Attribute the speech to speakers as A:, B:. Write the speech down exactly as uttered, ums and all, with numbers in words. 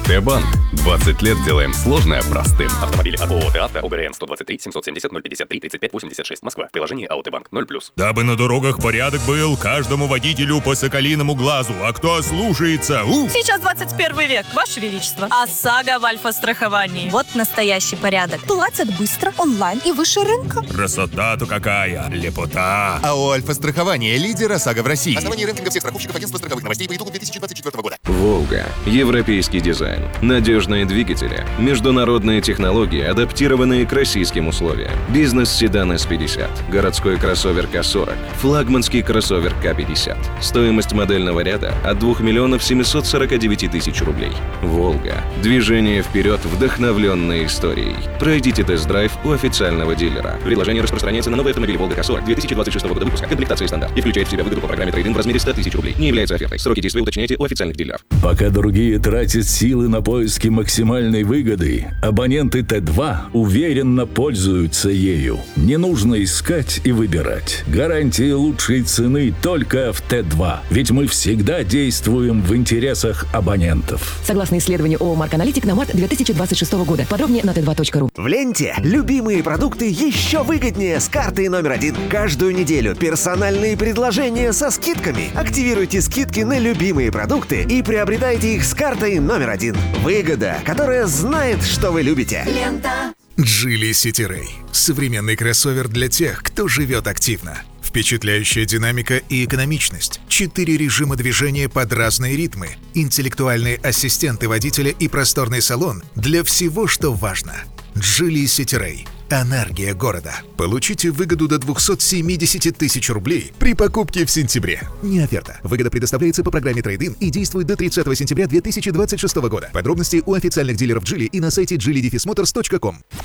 A: Т-банк. двадцать лет делаем сложное простым.
B: Автомобили от ООО «Т-Авто», ОГРН сто двадцать три семьсот семьдесят ноль пятьдесят три тридцать пять восемьдесят шесть, Москва. Приложение АО «Т-банк» ноль плюс.
C: Дабы на дорогах порядок был, каждому водителю по соколиному глазу. А кто ослушается, уф!
D: Сейчас двадцать первый век, Ваше Величество. ОСАГО в альфа-страховании.
E: Вот настоящий порядок. Платят быстро, онлайн и выше рынка.
C: Красота-то какая, лепота.
F: АО «Альфа-страхование» — лидер ОСАГО в России.
G: Основание рейтинга всех страховщиков агентства страховых новостей по итогам две тысячи двадцать четвёртого года.
H: «Волга». Европейский дизайн. Надежные двигатели. Международные технологии, адаптированные к российским условиям. Бизнес-седан эс пятьдесят. Городской кроссовер ка сорок. Флагманский кроссовер ка пятьдесят. Стоимость модельного ряда от двух миллионов семисот сорока девяти тысяч рублей. «Волга». Движение вперед, вдохновленное историей. Пройдите тест-драйв у официального дилера. Предложение распространяется на новые автомобили «Волга» ка сорок две тысячи двадцать шестого года выпуска. Комплектация стандарт. И включает в себя выгоду по программе трейд-ин в размере ста тысяч рублей. Не является офертой. Сроки действия уточняйте у официальных дилеров.
I: Пока другие тратят силы на поиски максимальной выгоды, абоненты Т два уверенно пользуются ею. Не нужно искать и выбирать. Гарантия лучшей цены только в Т два. Ведь мы всегда действуем в интересах абонентов.
J: Согласно исследованию ООО «Марк Аналитик» на март две тысячи двадцать шестого года. Подробнее на тэ два точка ру.
K: В ленте любимые продукты еще выгоднее с картой номер один. Каждую неделю персональные предложения со скидками. Активируйте скидки на любимые продукты и приобретайте их с картой номер один. Выгода, которая знает, что вы любите.
E: Лента.
L: Geely City Ray. Современный кроссовер для тех, кто живет активно. Впечатляющая динамика и экономичность. Четыре режима движения под разные ритмы. Интеллектуальные ассистенты водителя и просторный салон для всего, что важно. Geely City Ray. Энергия города. Получите выгоду до двухсот семидесяти тысяч рублей при покупке в сентябре. Не оферта. Выгода предоставляется по программе трейд-ин и действует до тридцатого сентября две тысячи двадцать шестого года. Подробности у официальных дилеров Geely и на сайте джили дефис моторс точка ком.